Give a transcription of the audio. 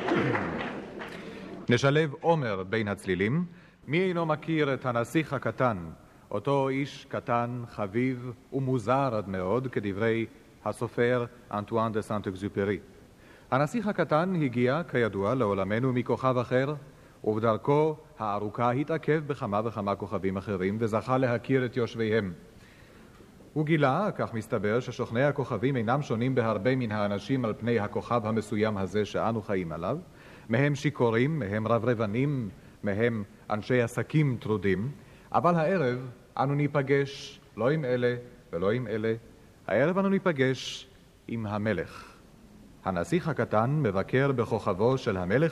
נשלב עומר בין הצלילים. מי אינו מכיר את הנסיך הקטן, אותו איש קטן, חביב ומוזר עד מאוד, כדברי הסופר אנטואן דה סנט-אקזופרי. הנסיך הקטן הגיע, כידוע, לעולמנו מכוכב אחר, ובדרכו הארוכה התעכב בכמה וכמה כוכבים אחרים, וזכה להכיר את יושביהם. הוא גילה, כך מסתבר, ששוכני הכוכבים אינם שונים בהרבה מן האנשים על פני הכוכב המסוים הזה שאנו חיים עליו. מהם שיכורים, מהם רברבנים, מהם אנשי עסקים טרודים. אבל הערב אנו ניפגש לא עם אלה ולא עם אלה. הערב אנו ניפגש עם המלך. הנסיך הקטן מבקר בכוכבו של המלך